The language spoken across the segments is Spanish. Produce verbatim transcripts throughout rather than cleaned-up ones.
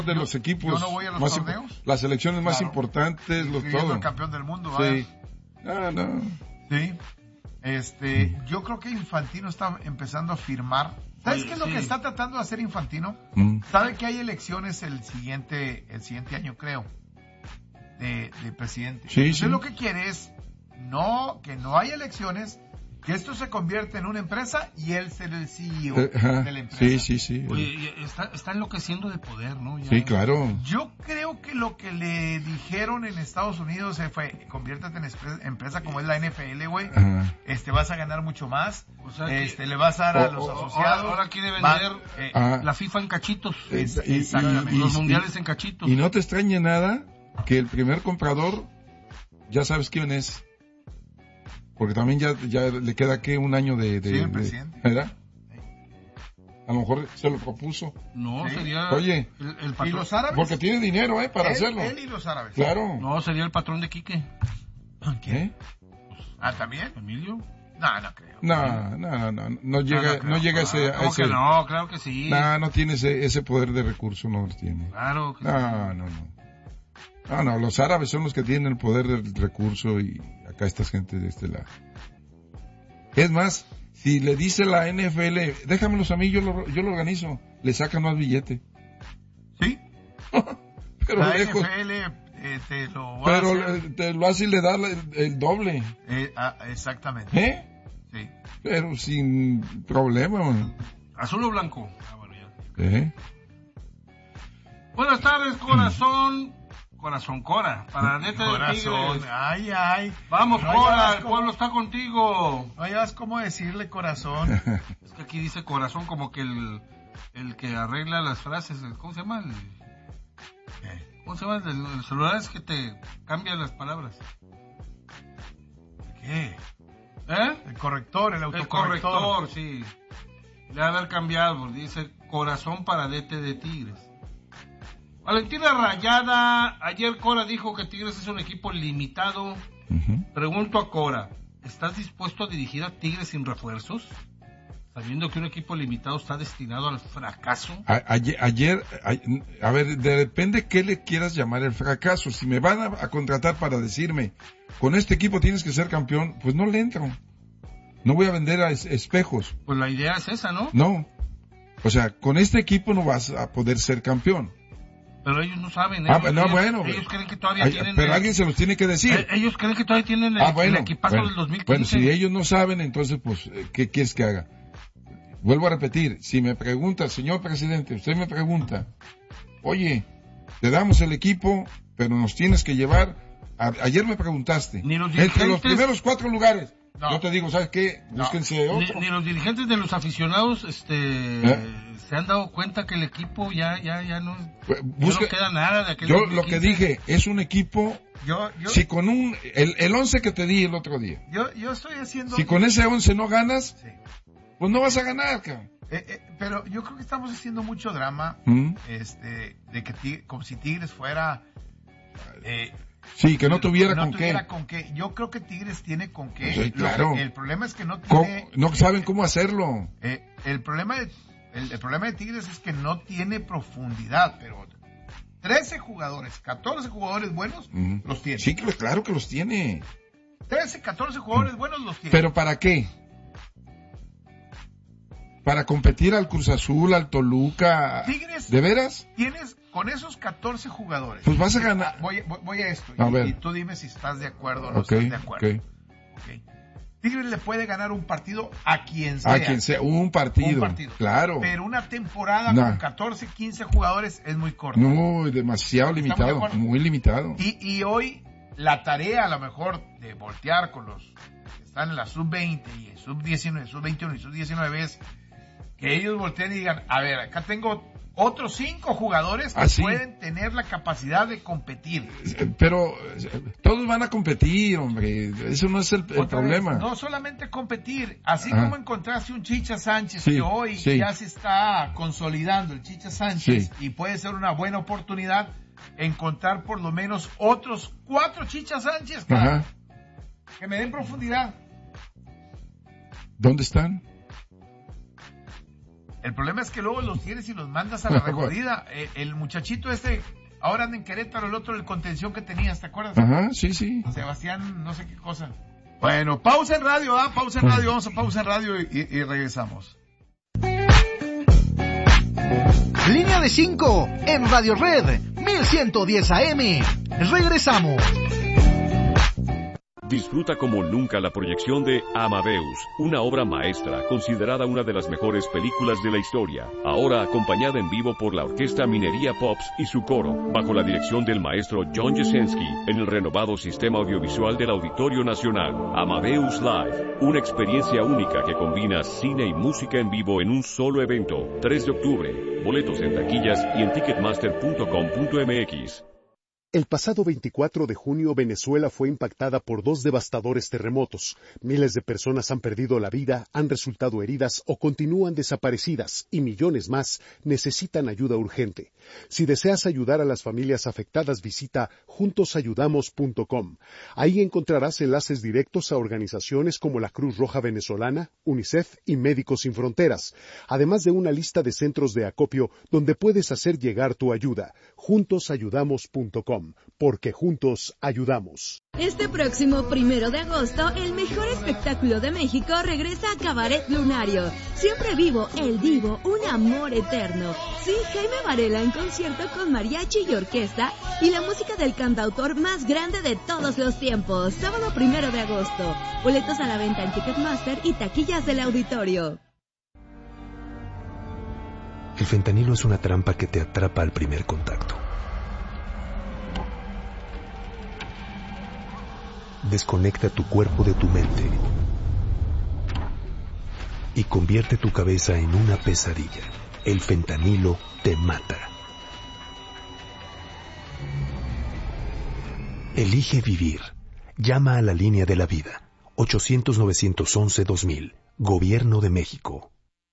de los equipos. Yo no voy a los más torneos. Imp- las selecciones más Claro. importantes, los Incluyendo todo. el campeón del mundo, Sí. ¿vale? Ah, no. Sí. Este, yo creo que Infantino está empezando a firmar. ¿Sabes Oye, qué es lo sí. que está tratando de hacer Infantino? Mm. Sabe que hay elecciones el siguiente, el siguiente año, creo, de, de presidente. Sí, Entonces sí. lo que quiere es no, que no haya elecciones, que esto se convierta en una empresa y él ser el C E O Eh, ajá. de la empresa. Sí, sí, sí. Oye, y está, está enloqueciendo de poder, ¿no? Ya. Sí, claro. Yo creo que lo que le dijeron en Estados Unidos eh, fue, conviértete en espre- empresa como es la N F L, güey. Ajá. Este, vas a ganar mucho más. O sea que- este, le vas a dar a O- los o- asociados. Ahora, ahora quiere Va- vender eh, Ah. la FIFA en cachitos. Es- Y- y- exactamente. y- Los y- mundiales en cachitos. Y no te extrañe nada que el primer comprador, ya sabes quién es. Porque también ya, ya le queda que un año de... de Sí, el de- presidente. ¿verdad? A lo mejor se lo propuso. No, Sí. sería Oye. el, el y patrón. los árabes. Porque tiene dinero, ¿eh? Para él, hacerlo. él y los árabes. Claro. No, sería el patrón de Quique. ¿Eh? Ah, ¿también? Emilio. No, no creo. No, no, no, no llega, creo. no llega a ese, a ¿Cómo ese, que no? Claro que sí. no, no tiene ese, ese poder de recurso, no lo tiene. Claro que sí. No, no, no. No, no, los árabes son los que tienen el poder del recurso y acá esta gente de este lado. Es más, si le dice la N F L, déjamelos a mí, yo lo, yo lo organizo, le sacan más billete. Sí. Pero La lejos, N F L eh, te lo va pero a hacer. eh, te lo hace y le da el, el doble, Eh, ah, exactamente. ¿eh? Sí. Pero sin problema, man. ¿Azul o blanco? Ah, bueno, ya. ¿Eh? Buenas tardes, corazón. Corazón Cora. Para neta de Corazón. Tigres. Ay, ay. Vamos, No Cora. hayas El cómo- pueblo está contigo. No hayas cómo decirle corazón. Es que aquí dice corazón como que el, el que arregla las frases. ¿Cómo se llama? El, Eh, ¿Cómo se llama? El, el celular es que te cambia las palabras. ¿Qué? ¿Eh? El corrector, el El autocorrector. corrector, sí. Le ha de haber cambiado, porque dice corazón para D T de Tigres. Valentina Rayada, ayer Cora dijo que Tigres es un equipo limitado. Ujú. Pregunto a Cora, ¿estás dispuesto a dirigir a Tigres sin refuerzos? Sabiendo que un equipo limitado está destinado al fracaso. A- ayer, ayer, a, a ver, depende qué le quieras llamar el fracaso. Si me van a, a contratar para decirme, con este equipo tienes que ser campeón, pues no le entro. No voy a vender a es- espejos. Pues la idea es esa, ¿no? No. O sea, con este equipo no vas a poder ser campeón. Pero ellos no saben. Ah, Ellos, no, ellos- bueno. ellos creen que todavía Ay, tienen... pero el- alguien se los tiene que decir. eh, ellos creen que todavía tienen el, Ah, bueno, el equipazo bueno, del dos mil bueno, quince. si ellos no saben, entonces, pues, eh, ¿qué quieres que haga? Vuelvo a repetir, si me pregunta, señor presidente, usted me pregunta, oye, te damos el equipo, pero nos tienes que llevar, a- ayer me preguntaste, Ni los entre los dirigentes- primeros cuatro lugares, No. yo te digo, ¿sabes qué? No. Búsquense Ni, otro. ni los dirigentes de los aficionados este ¿Eh? se han dado cuenta que el equipo ya ya ya no, Pues, ya busca- no queda nada de aquel yo dos mil lo que quince. dije, es un equipo, Yo, yo, si con un, el, el once que te di el otro día, yo, yo estoy haciendo... si con ese once no ganas, Sí. pues no vas a ganar, cabrón. Eh, eh, pero yo creo que estamos haciendo mucho drama, ¿Mm? este, de que Tig- como si Tigres fuera... Eh, Sí, que no tuviera no con tuviera qué. con qué. Yo creo que Tigres tiene con qué. Sí, Lo que- claro. el problema es que no ¿Cómo? tiene... No saben cómo hacerlo. Eh, el problema de, el, el problema de Tigres es que no tiene profundidad, pero trece jugadores, catorce jugadores buenos, Ujú. los tiene. Sí, que- claro que los tiene. trece, catorce jugadores buenos los tiene. ¿Pero para qué? ¿Para competir al Cruz Azul, al Toluca? Tigres- ¿De veras? Tienes con esos catorce jugadores. Pues vas a ganar. Voy, voy, voy a esto. A y, ver. y tú dime si estás de acuerdo o no Ok, estás de acuerdo. ok. Ok. Tigres le puede ganar un partido a quien sea. A quien sea, un partido. Un partido. Claro. Pero una temporada No. con catorce, quince jugadores es muy corta. Muy, demasiado ¿Estamos de limitado. acuerdo? Muy limitado. Y, y hoy la tarea a lo mejor de voltear con los que están en la sub veinte y el sub diecinueve, sub veintiuno y sub diecinueve es que ellos volteen y digan, a ver, acá tengo otros cinco jugadores que Ah, sí. pueden tener la capacidad de competir. Pero eh, todos van a competir, hombre. Eso no es el, el Otra vez, problema. no solamente competir, así Ajá. como encontraste un Chicha Sánchez Sí, que hoy sí. ya se está consolidando el Chicha Sánchez Sí. y puede ser una buena oportunidad encontrar por lo menos otros cuatro Chicha Sánchez, cara, Ajá. que me den profundidad. ¿Dónde están? El problema es que luego los tienes y los mandas a la recogida. El, el muchachito este, ahora anda en Querétaro, el otro, el contención que tenías, ¿te acuerdas? Ajá, sí, sí. Sebastián, no sé qué cosa. Bueno, pausa en radio, ¿ah? Pausa en radio, vamos a pausa en radio y, y, y regresamos. Línea de cinco en Radio Red, mil ciento diez A M. Regresamos. Disfruta como nunca la proyección de Amadeus, una obra maestra considerada una de las mejores películas de la historia, ahora acompañada en vivo por la Orquesta Minería Pops y su coro, bajo la dirección del maestro John Jasenski, en el renovado sistema audiovisual del Auditorio Nacional. Amadeus Live, una experiencia única que combina cine y música en vivo en un solo evento. tres de octubre, boletos en taquillas y en ticketmaster punto com punto m x. El pasado veinticuatro de junio, Venezuela fue impactada por dos devastadores terremotos. Miles de personas han perdido la vida, han resultado heridas o continúan desaparecidas, y millones más necesitan ayuda urgente. Si deseas ayudar a las familias afectadas, visita juntos ayudamos punto com. Ahí encontrarás enlaces directos a organizaciones como la Cruz Roja Venezolana, UNICEF y Médicos Sin Fronteras, además de una lista de centros de acopio donde puedes hacer llegar tu ayuda. juntos ayudamos punto com. Porque juntos ayudamos. Este próximo primero de agosto, el mejor espectáculo de México regresa a Cabaret Lunario. Siempre vivo, el divo, un amor eterno. Sí, Jaime Varela en concierto con mariachi y orquesta y la música del cantautor más grande de todos los tiempos. Sábado primero de agosto. Boletos a la venta en Ticketmaster y taquillas del auditorio. El fentanilo es una trampa que te atrapa al primer contacto. Desconecta tu cuerpo de tu mente y convierte tu cabeza en una pesadilla. El fentanilo te mata. Elige vivir. Llama a la línea de la vida. ochocientos, novecientos once, dos mil. Gobierno de México.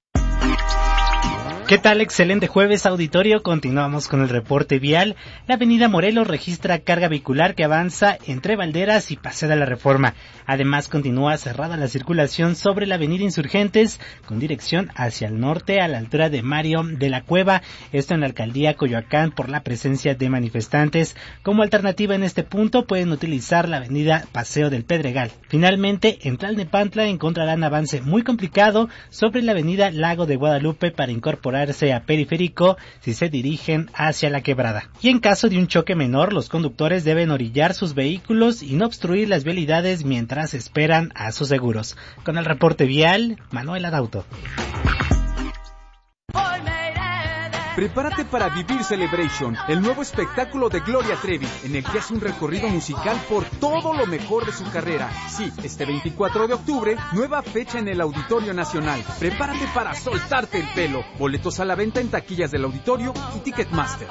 ¿Qué tal? Excelente jueves, auditorio. Continuamos con el reporte vial. La avenida Morelos registra carga vehicular que avanza entre Valderas y Paseo de la Reforma. Además, continúa cerrada la circulación sobre la avenida Insurgentes con dirección hacia el norte a la altura de Mario de la Cueva. Esto en la alcaldía Coyoacán por la presencia de manifestantes. Como alternativa en este punto pueden utilizar la avenida Paseo del Pedregal. Finalmente, en Tlalnepantla encontrarán avance muy complicado sobre la avenida Lago de Guadalupe para incorporar a Periférico si se dirigen hacia la Quebrada. Y en caso de un choque menor, los conductores deben orillar sus vehículos y no obstruir las vialidades mientras esperan a sus seguros. Con el reporte vial, Manuel Adauto. Prepárate para Vivir Celebration, el nuevo espectáculo de Gloria Trevi, en el que hace un recorrido musical por todo lo mejor de su carrera. Sí, este veinticuatro de octubre, nueva fecha en el Auditorio Nacional. Prepárate para soltarte el pelo. Boletos a la venta en taquillas del auditorio y Ticketmaster.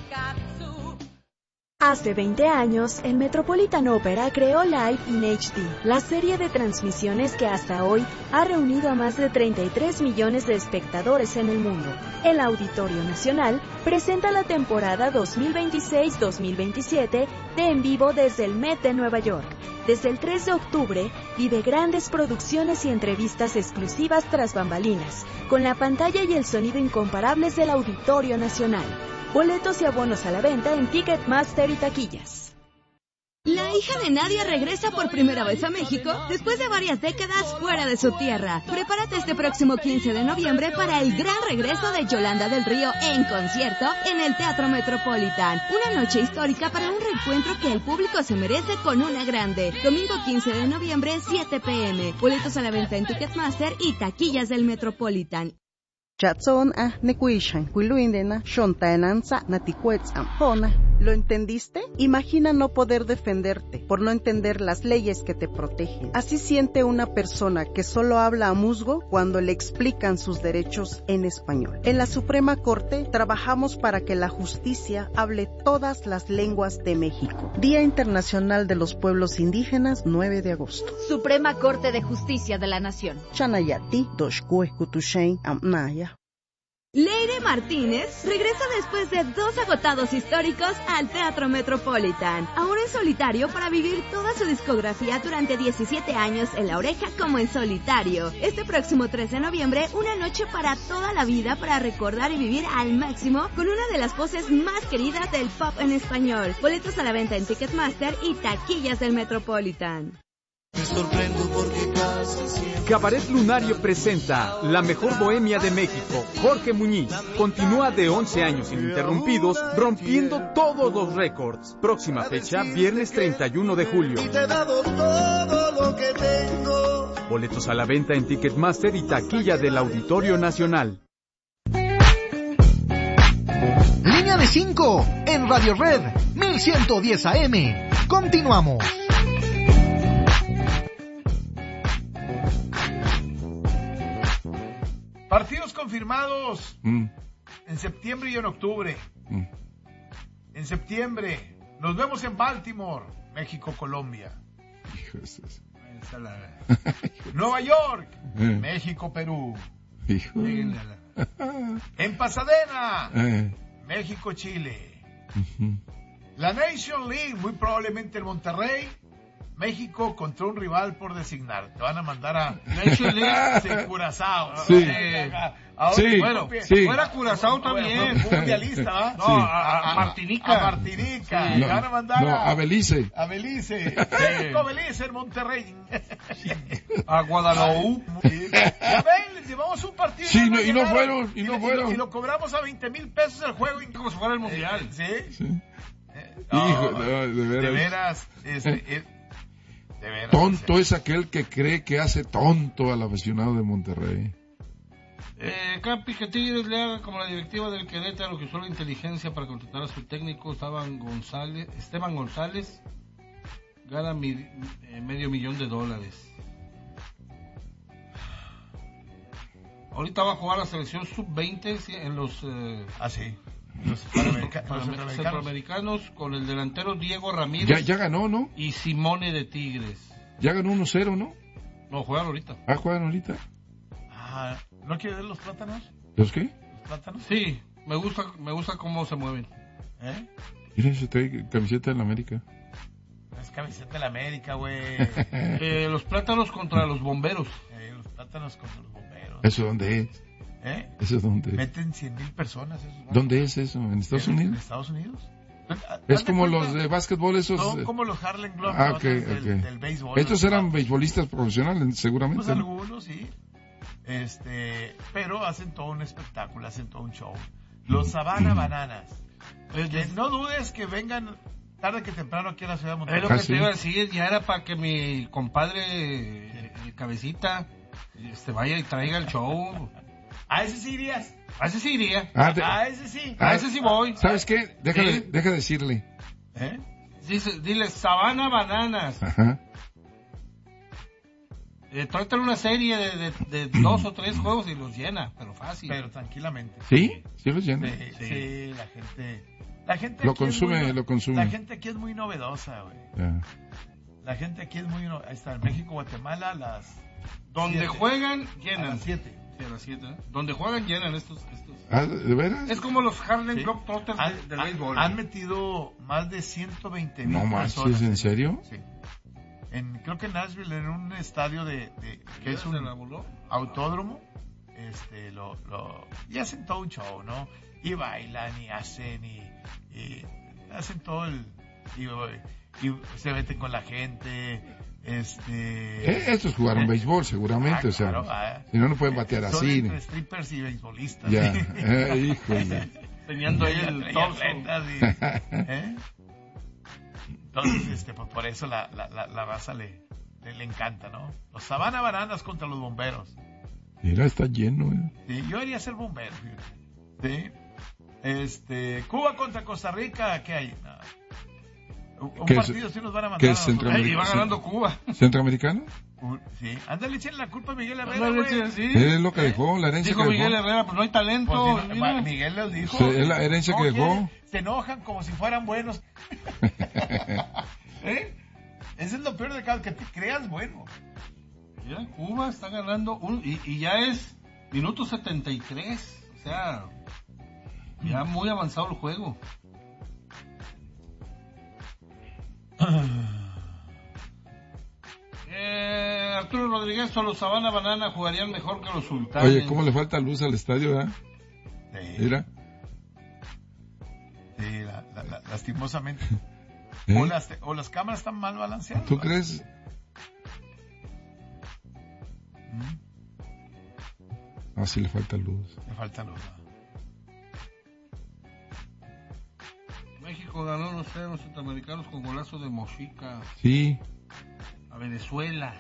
Hace veinte años, el Metropolitan Opera creó Live in H D, la serie de transmisiones que hasta hoy ha reunido a más de treinta y tres millones de espectadores en el mundo. El Auditorio Nacional presenta la temporada dos mil veintiséis dos mil veintisiete de En Vivo desde el Met de Nueva York. Desde el tres de octubre, vive grandes producciones y entrevistas exclusivas tras bambalinas, con la pantalla y el sonido incomparables del Auditorio Nacional. Boletos y abonos a la venta en Ticketmaster y taquillas. La hija de Nadia regresa por primera vez a México después de varias décadas fuera de su tierra. Prepárate este próximo quince de noviembre para el gran regreso de Yolanda del Río en concierto en el Teatro Metropolitan. Una noche histórica para un reencuentro que el público se merece con una grande. Domingo quince de noviembre, siete pe eme. Boletos a la venta en Ticketmaster y taquillas del Metropolitan. Chatson a nekuishan, kuiluindena, shontaenanza, naticuetzam, pona. ¿Lo entendiste? Imagina no poder defenderte por no entender las leyes que te protegen. Así siente una persona que solo habla a musgo cuando le explican sus derechos en español. En la Suprema Corte trabajamos para que la justicia hable todas las lenguas de México. Día Internacional de los Pueblos Indígenas, nueve de agosto. Suprema Corte de Justicia de la Nación. Chanayati, Doshkue, Kutushain, Amnaya. Leire Martínez regresa después de dos agotados históricos al Teatro Metropolitan, ahora en solitario para vivir toda su discografía durante diecisiete años en La Oreja como en solitario. Este próximo tres de noviembre, una noche para toda la vida para recordar y vivir al máximo con una de las voces más queridas del pop en español. Boletos a la venta en Ticketmaster y taquillas del Metropolitan. Me sorprendo porque casi siempre... Cabaret Lunario presenta La Mejor Bohemia de México. Jorge Muñiz continúa de once años ininterrumpidos, rompiendo todos los récords. Próxima fecha, viernes treinta y uno de julio. Y te he dado todo lo que tengo. Boletos a la venta en Ticketmaster y taquilla del Auditorio Nacional. Línea de cinco en Radio Red mil ciento diez A M. Continuamos. Partidos confirmados Mm. en septiembre y en octubre. Mm. En septiembre nos vemos en Baltimore, México, Colombia. Hijo de eso. Nueva York, Eh. México, Perú. Hijo. En Pasadena, Eh. México, Chile. Ujú. La Nation League, muy probablemente el Monterrey. México contra un rival por designar. Te van a mandar a Nation League. sí, Curazao. Sí. Eh, ahora, Sí, bueno, sí. Fuera Curazao también. Fue mundialista, ¿va? No, Sí. a, a Martinica. A Martinica. No, Le van a mandar no, a, a Belice. a Belice. México, Belice, en Monterrey. A Guadalupe. Ya ven, les llevamos un partido. Sí, no, nos y no llegaron. fueron, y no lo- fueron. lo, y lo cobramos a veinte mil pesos el juego. Como si fuera el mundial. Eh, ¿Sí? Sí. Eh, Hijo, no, no, de veras. de veras, este, eh, de veras. Tonto es aquel que cree que hace tonto al aficionado de Monterrey. Eh, Capi, que Tigres le haga como la directiva del Querétaro, que usó la inteligencia para contratar a su técnico, Esteban González. Esteban González gana mi, eh, medio millón de dólares. Ahorita va a jugar la selección sub veinte en los eh, Ah, sí. Los panamerica- para- los centroamericanos. centroamericanos con el delantero Diego Ramírez Ya, ya ganó, ¿no? y Simone de Tigres. Ya ganó uno cero, ¿no? No, juegan ahorita. Ah, juegan ahorita. Ah, ¿no quieres ver los plátanos? ¿Los qué? ¿Los plátanos? Sí, me gusta, me gusta cómo se mueven. ¿Eh? Mira, se trae camiseta de la América. Es camiseta de la América, güey. Eh, los plátanos contra los bomberos. Eh, los plátanos contra los bomberos. ¿Eso dónde es? ¿Eh? ¿Eso dónde es? Meten cien mil personas esos. vatos. ¿Dónde es eso? ¿En Estados ¿En- Unidos? ¿En Estados Unidos? Es como los de básquetbol, esos. Son eh, como los Harlem Ah, ok, Globetrotters del, ok. del béisbol. Estos Los- eran beisbolistas profesionales, seguramente. Pues ¿no? algunos, sí. Este, pero hacen todo un espectáculo, hacen todo un show. Los Savannah Bananas. Eh, Que no dudes que vengan tarde que temprano aquí a la ciudad de Es Monterrey. lo Ah, que sí. te iba a decir, ya era para que mi compadre eh, eh, Cabecita este, vaya y traiga el show. A ese sí irías. A ese sí iría. Ah, de- A ese sí. A ese sí voy. ¿Sabes qué? Deja, de, Sí. deja de decirle. ¿Eh? Dice, dile, Sabana Bananas. Ajá. Eh, tráetale una serie de, de, de dos o tres juegos y los llena, pero fácil. Pero tranquilamente. ¿Sí? ¿Sí los llena? Sí, Sí. sí, la gente. La gente Lo aquí es consume, muy- lo consume. La gente aquí es muy novedosa, güey. Ya. La gente aquí es muy. no- Ahí está, en México, Guatemala, a las. Donde siete. juegan, A llenan. las siete. Sí, a las siete, ¿eh? Donde juegan, llenan estos. estos. Ah, ¿de veras? Es como los Harlem Sí. Globetrotters Han, de- del han- béisbol. han metido más de ciento veinte mil No personas. manches, ¿en serio? Sí. En, creo que en Nashville, en un estadio de, de que es ¿Se un la voló? autódromo, este, lo, lo, y hacen todo un show, ¿no? Y bailan y hacen y, y hacen todo el, y, y se meten con la gente, este. Eh, estos jugaron eh, béisbol, seguramente, ah, o sea. claro, ah. Si no, no pueden batear Son así. entre strippers y beisbolistas. Ya, ¿sí? eh, híjole. Enseñando ahí el Traía torso. atletas y- ¿eh? Entonces, este, pues por eso la, la, la, la raza le, le, le encanta, ¿no? Los Savannah Bananas contra los bomberos. Mira, está lleno, eh. Sí, yo iría a ser bombero, fíjate. Sí. Este, Cuba contra Costa Rica, ¿qué hay? Nada. Un un ¿Qué es- partido sí nos van a mandar. qué a es nosotros. Centroamérica? Y va ganando Cuba. ¿Centroamericano? Uh, Sí, ándale, echen la culpa a Miguel Herrera, Ándale, güey. sí. Es lo que dejó, la herencia Dijo que Miguel dejó. Herrera, pues no hay talento. Pues, sí, no, mira. Miguel les dijo. Sí, es la herencia que dejó. quieren, Se enojan como si fueran buenos. ¿Eh? Eso es lo peor de cada que te creas bueno. Mira, Cuba está ganando un, y, y ya es minuto setenta y tres. O O sea, ya muy avanzado el juego. Eh, Arturo Rodríguez, solo Sabana Banana jugarían mejor que los Sultanes. Oye, ¿cómo le falta luz al estadio, eh? Sí. Mira. Sí, la, la, la, lastimosamente. ¿Eh? O, las, o las cámaras están mal balanceadas. ¿Tú crees? ¿Mm? Ah, sí le falta luz. Le falta luz. México ganó los ceros centroamericanos con golazo de Mojica. Sí. A Venezuela.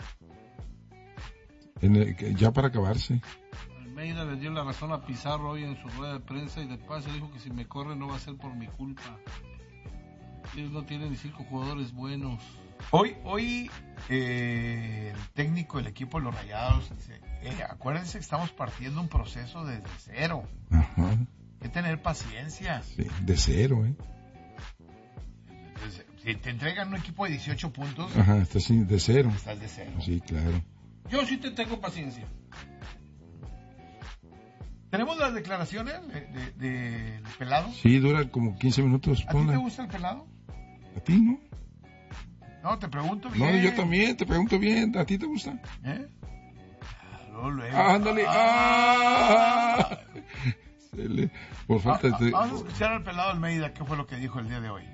En el, ya para acabarse. Almeida le dio la razón a Pizarro hoy en su rueda de prensa y de paso dijo que si me corre no va a ser por mi culpa. Ellos no tienen ni cinco jugadores buenos. Hoy, hoy eh, el técnico del equipo de los Rayados dice, eh, acuérdense que estamos partiendo un proceso desde cero. Ajá. Hay que tener paciencia. Sí, de cero, ¿eh? Entonces, si te entregan un equipo de dieciocho puntos, ajá, estás de cero. Estás de cero. Sí, claro. Yo sí te tengo paciencia. ¿Tenemos las declaraciones del de, de, de pelado? Sí, dura como quince minutos. ¿A ti te gusta el pelado? ¿A ti no? No, te pregunto bien. No, yo también, te pregunto bien. ¿A ti te gusta? ¿Eh? Claro, luego. Ah, ándale. Ah. Se le, por falta ah, de... Vamos a escuchar al pelado Almeida, ¿qué fue lo que dijo el día de hoy?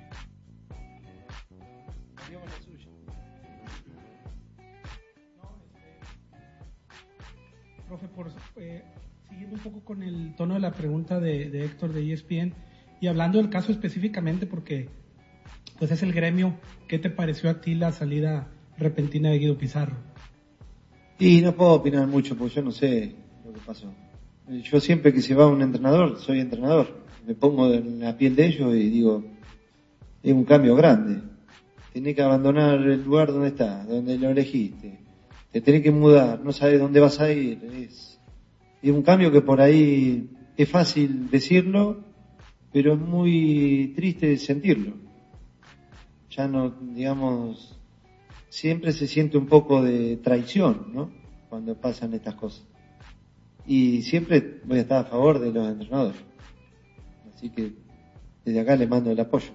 Profe, por, eh, siguiendo un poco con el tono de la pregunta de, de Héctor de E S P N y hablando del caso específicamente porque pues es el gremio, ¿qué te pareció a ti la salida repentina de Guido Pizarro? Y no puedo opinar mucho porque yo no sé lo que pasó. Yo siempre que se va un entrenador, soy entrenador. Me pongo en la piel de ellos y digo, es un cambio grande. Tenés que abandonar el lugar donde estás, donde lo elegiste. Te tenés que mudar, no sabes dónde vas a ir. Es, es un cambio que por ahí es fácil decirlo, pero es muy triste sentirlo. Ya no, digamos, siempre se siente un poco de traición, ¿no? Cuando pasan estas cosas. Y siempre voy a estar a favor de los entrenadores. Así que desde acá le mando el apoyo.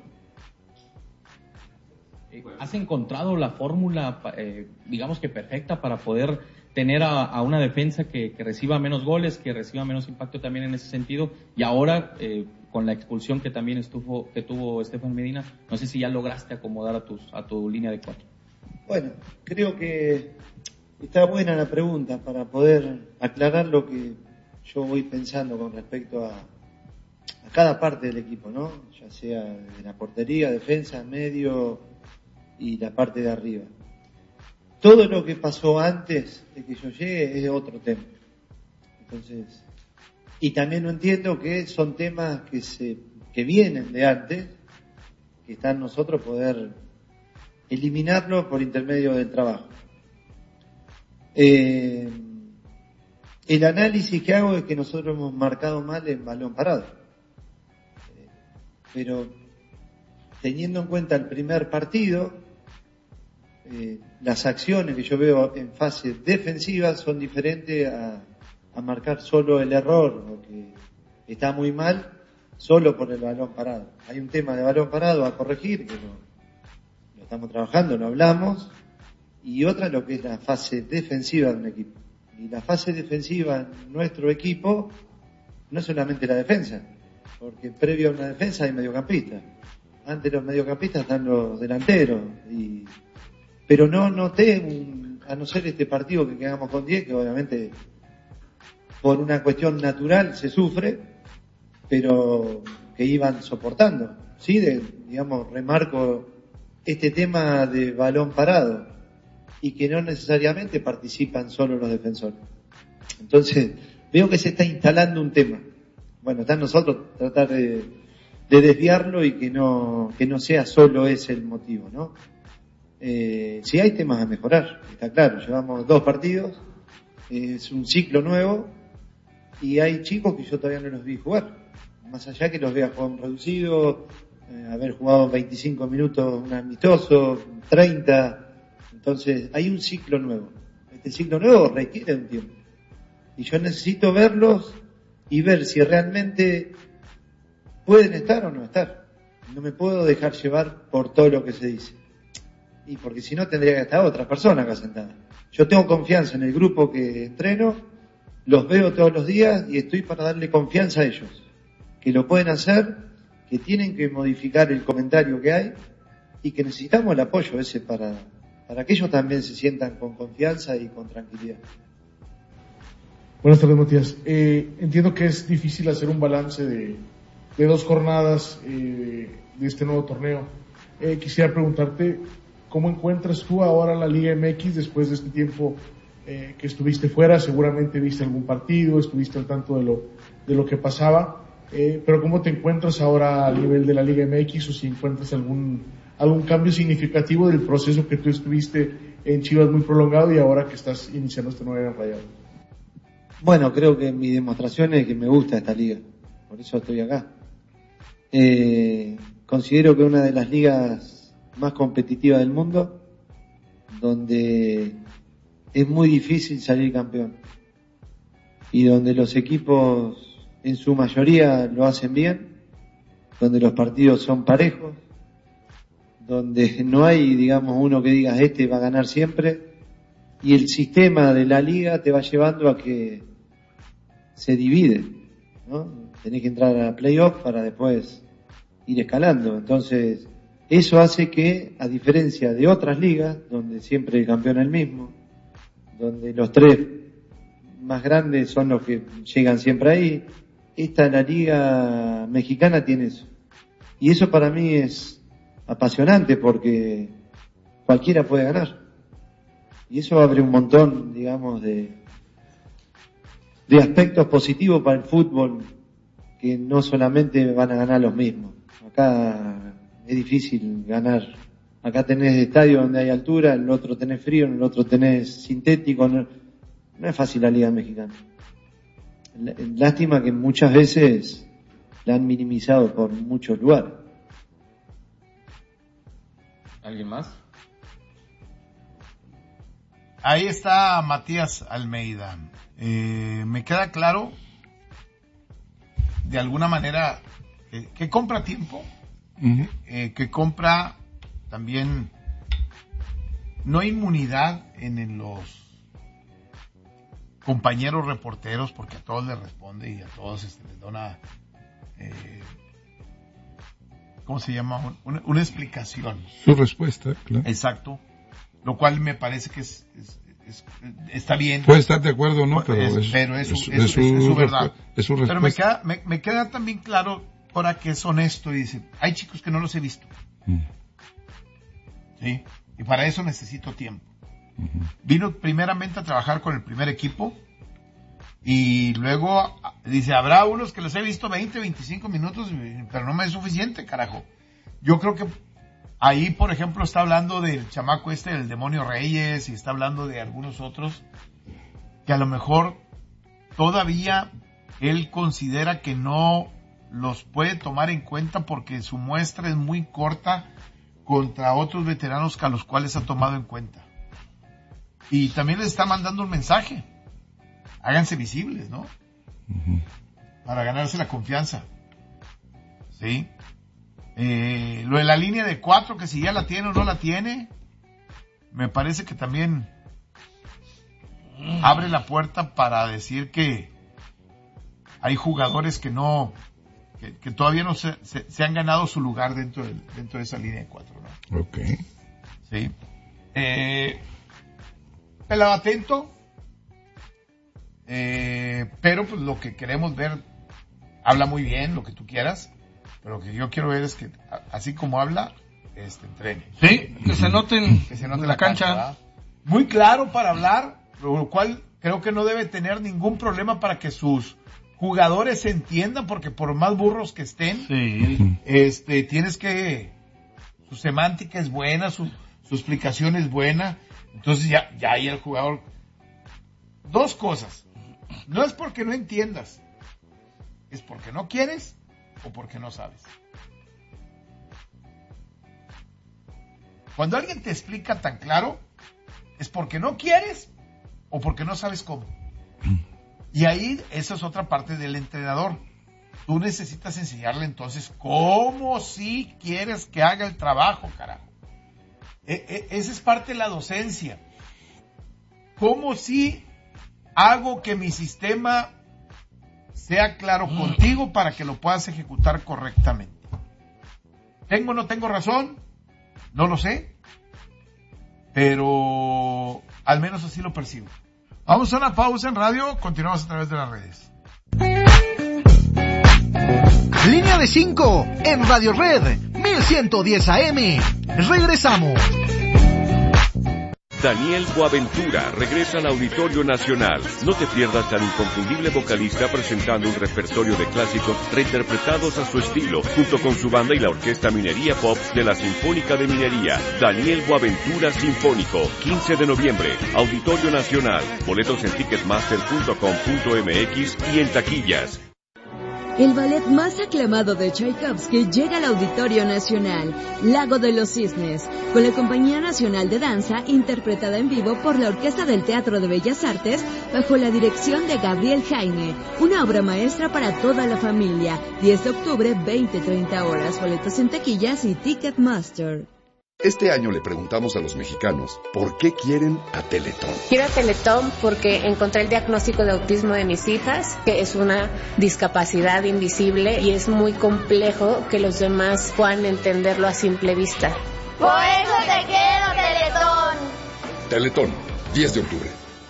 ¿Has encontrado la fórmula, eh, digamos que perfecta para poder tener a, a una defensa que, que reciba menos goles, que reciba menos impacto también en ese sentido? Y ahora, eh, con la expulsión que también estuvo, que tuvo Estefan Medina, no sé si ya lograste acomodar a, tus, a tu línea de cuatro. Bueno, creo que está buena la pregunta para poder aclarar lo que yo voy pensando con respecto a, a cada parte del equipo, ¿no? Ya sea de la portería, defensa, medio y la parte de arriba. Todo lo que pasó antes de que yo llegue es otro tema. Entonces, y también no entiendo que son temas que se que vienen de antes, que está en nosotros poder eliminarlo por intermedio del trabajo. Eh, el análisis que hago es que nosotros hemos marcado mal en balón parado. Eh, pero teniendo en cuenta el primer partido, eh, las acciones que yo veo en fase defensiva son diferentes a, a marcar solo el error, o que está muy mal, solo por el balón parado. Hay un tema de balón parado a corregir, que lo, lo estamos trabajando, lo hablamos, y otra lo que es la fase defensiva de un equipo. Y la fase defensiva en nuestro equipo no es solamente la defensa, porque previo a una defensa hay mediocampistas. Antes de los mediocampistas están los delanteros. Y, pero no noté, un, a no ser este partido que quedamos con diez, que obviamente por una cuestión natural se sufre, pero que iban soportando. Sí, de, digamos, remarco este tema de balón parado y que no necesariamente participan solo los defensores. Entonces, veo que se está instalando un tema. Bueno, está en nosotros tratar de, de desviarlo y que no, que no sea solo ese el motivo, ¿no? Eh, sí hay temas a mejorar, está claro, llevamos dos partidos, es un ciclo nuevo y hay chicos que yo todavía no los vi jugar, más allá que los vea jugar reducido, eh, haber jugado veinticinco minutos un amistoso, treinta, entonces hay un ciclo nuevo. Este ciclo nuevo requiere un tiempo y yo necesito verlos y ver si realmente pueden estar o no estar. No me puedo dejar llevar por todo lo que se dice. Y porque si no tendría que estar otra persona acá sentada. Yo tengo confianza en el grupo que entreno, los veo todos los días y estoy para darle confianza a ellos. Que lo pueden hacer, que tienen que modificar el comentario que hay y que necesitamos el apoyo ese para, para que ellos también se sientan con confianza y con tranquilidad. Buenas tardes, Matías. Eh, entiendo que es difícil hacer un balance de, de dos jornadas eh, de este nuevo torneo. Eh, quisiera preguntarte, ¿cómo encuentras tú ahora la Liga M X después de este tiempo eh, que estuviste fuera? Seguramente viste algún partido, estuviste al tanto de lo, de lo que pasaba, eh, pero ¿cómo te encuentras ahora a nivel de la Liga M X o si encuentras algún, algún cambio significativo del proceso que tú estuviste en Chivas muy prolongado y ahora que estás iniciando este nuevo año Rayado? Bueno, creo que mi demostración es que me gusta esta liga, por eso estoy acá. Eh, considero que una de las ligas más competitivas del mundo, donde es muy difícil salir campeón y donde los equipos en su mayoría lo hacen bien, donde los partidos son parejos, donde no hay, digamos, uno que diga este va a ganar siempre, y el sistema de la liga te va llevando a que se divide, ¿no? Tenés que entrar a playoff para después ir escalando. Entonces, eso hace que, a diferencia de otras ligas, donde siempre el campeón es el mismo, donde los tres más grandes son los que llegan siempre ahí, esta, la liga mexicana, tiene eso. Y eso para mí es apasionante porque cualquiera puede ganar. Y eso abre un montón, digamos, de, de aspectos positivos para el fútbol, que no solamente van a ganar los mismos. Acá es difícil ganar. Acá tenés estadio donde hay altura, en el otro tenés frío, en el otro tenés sintético. No, no es fácil la Liga Mexicana. Lástima que muchas veces la han minimizado por muchos lugares. ¿Alguien más? Ahí está Matías Almeida. Eh, me queda claro, de alguna manera, que, que compra tiempo, uh-huh. eh, que compra también no inmunidad en, en los compañeros reporteros, porque a todos les responde y a todos este, les da una, eh, ¿cómo se llama? Una, una explicación. Su respuesta, claro. Exacto. Lo cual me parece que es, es, es está bien. Puede estar de acuerdo o no, pero es, es, pero es, es, es, es, su, es su verdad. Es su pero me queda, me, me queda también claro, ahora que es honesto y dice, hay chicos que no los he visto. Mm. ¿Sí? Y para eso necesito tiempo. Uh-huh. Vino primeramente a trabajar con el primer equipo y luego dice, habrá unos que los he visto veinte, veinticinco minutos, pero no me es suficiente, carajo. Yo creo que ahí, por ejemplo, está hablando del chamaco este, del Demonio Reyes, y está hablando de algunos otros, que a lo mejor todavía él considera que no los puede tomar en cuenta porque su muestra es muy corta contra otros veteranos que a los cuales ha tomado en cuenta. Y también les está mandando un mensaje. Háganse visibles, ¿no? Uh-huh. Para ganarse la confianza. ¿Sí? Eh, lo de la línea de cuatro, que si ya la tiene o no la tiene, me parece que también abre la puerta para decir que hay jugadores que no, que, que todavía no se, se, se han ganado su lugar dentro de, dentro de esa línea de cuatro, ¿no? Ok. Sí. Eh, pelado atento, eh, pero pues lo que queremos ver, habla muy bien, lo que tú quieras. Pero lo que yo quiero ver es que, así como habla, este, entrene. Sí, que se noten que se note la, la cancha. cancha. Muy claro para hablar, lo cual creo que no debe tener ningún problema para que sus jugadores se entiendan, porque por más burros que estén, sí. este, tienes que, su semántica es buena, su, su explicación es buena, entonces ya, ya ahí el jugador, dos cosas, no es porque no entiendas, es porque no quieres, o porque no sabes. Cuando alguien te explica tan claro, es porque no quieres o porque no sabes cómo. Y ahí, esa es otra parte del entrenador. Tú necesitas enseñarle entonces cómo sí quieres que haga el trabajo, carajo. E- e- esa es parte de la docencia. Cómo sí hago que mi sistema sea claro mm. contigo para que lo puedas ejecutar correctamente. ¿Tengo o no tengo razón? No lo sé. Pero al menos así lo percibo. Vamos a una pausa en radio, continuamos a través de las redes. Línea de cinco en Radio Red mil ciento diez A M. Regresamos. Daniel Boaventura regresa al Auditorio Nacional. No te pierdas al inconfundible vocalista presentando un repertorio de clásicos reinterpretados a su estilo, junto con su banda y la Orquesta Minería Pop de la Sinfónica de Minería. Daniel Boaventura Sinfónico, quince de noviembre, Auditorio Nacional. Boletos en ticketmaster punto com punto m x y en taquillas. El ballet más aclamado de Tchaikovsky llega al Auditorio Nacional, Lago de los Cisnes, con la Compañía Nacional de Danza, interpretada en vivo por la Orquesta del Teatro de Bellas Artes, bajo la dirección de Gabriel Jaime. Una obra maestra para toda la familia. diez de octubre, veinte treinta horas. Boletos en taquillas y Ticketmaster. Este año le preguntamos a los mexicanos por qué quieren a Teletón. Quiero a Teletón porque encontré el diagnóstico de autismo de mis hijas, que es una discapacidad invisible y es muy complejo que los demás puedan entenderlo a simple vista. Por eso te quiero, Teletón. Teletón, diez de octubre.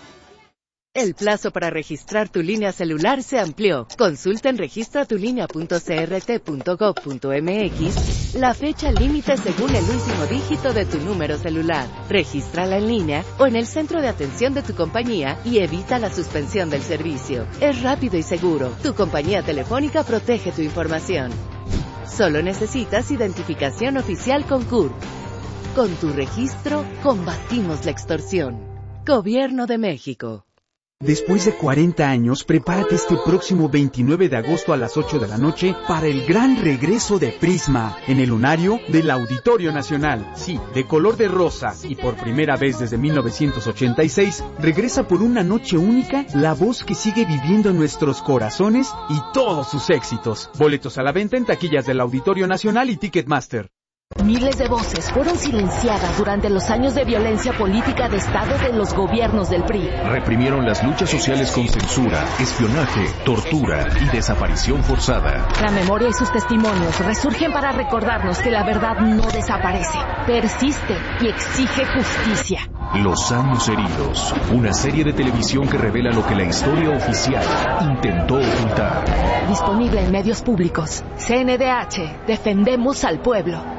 El plazo para registrar tu línea celular se amplió. Consulta en registra tu línea punto c r t punto gov punto m x la fecha límite según el último dígito de tu número celular. Regístrala en línea o en el centro de atención de tu compañía y evita la suspensión del servicio. Es rápido y seguro. Tu compañía telefónica protege tu información. Solo necesitas identificación oficial con C U R P. Con tu registro, combatimos la extorsión. Gobierno de México. Después de cuarenta años, prepárate este próximo veintinueve de agosto a las ocho de la noche para el gran regreso de Prisma en el lunario del Auditorio Nacional. Sí, de color de rosa y por primera vez desde mil novecientos ochenta y seis, regresa por una noche única la voz que sigue viviendo en nuestros corazones y todos sus éxitos. Boletos a la venta en taquillas del Auditorio Nacional y Ticketmaster. Miles de voces fueron silenciadas durante los años de violencia política de Estado de los gobiernos del P R I. Reprimieron las luchas sociales con censura, espionaje, tortura y desaparición forzada. La memoria y sus testimonios resurgen para recordarnos que la verdad no desaparece, persiste y exige justicia. Los años heridos, una serie de televisión que revela lo que la historia oficial intentó ocultar. Disponible en medios públicos. C N D H, defendemos al pueblo.